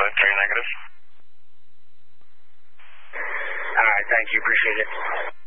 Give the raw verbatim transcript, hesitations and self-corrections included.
flight three negative. All right, thank you. Appreciate it.